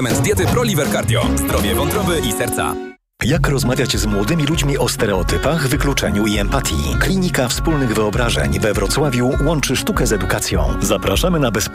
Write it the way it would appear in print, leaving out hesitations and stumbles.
Suplement diety ProLiver Cardio. Zdrowie wątroby i serca. Jak rozmawiać z młodymi ludźmi o stereotypach, wykluczeniu i empatii? Klinika Wspólnych Wyobrażeń we Wrocławiu łączy sztukę z edukacją. Zapraszamy na bezpłatne